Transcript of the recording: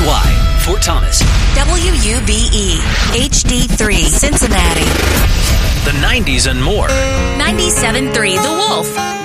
KNY, Fort Thomas. WUBE, HD3, Cincinnati. The 90s and more. 97.3 The Wolf.